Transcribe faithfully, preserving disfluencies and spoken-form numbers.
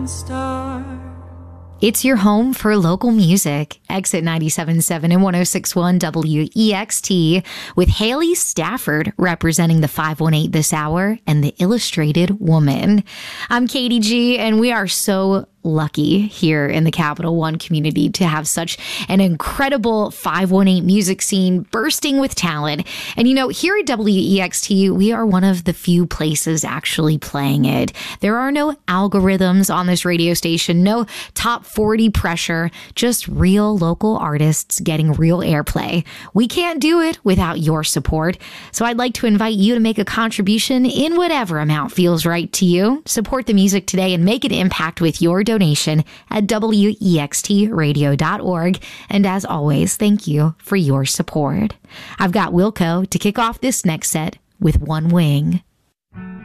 falling star. It's your home for local music. Exit ninety-seven point seven and one oh six point one W E X T with Haley Stafford representing the five one eight this hour and the Illustrated Woman. I'm Katie G, and we are so lucky here in the Capital One community to have such an incredible five one eight music scene bursting with talent. And you know, here at W E X T, we are one of the few places actually playing it. There are no algorithms on this radio station, no top forty pressure, just real local artists getting real airplay. We can't do it without your support. So I'd like to invite you to make a contribution in whatever amount feels right to you. Support the music today and make an impact with your donation. donation at W E X T radio dot org. And as always, thank you for your support. I've got Wilco to kick off this next set with One Wing.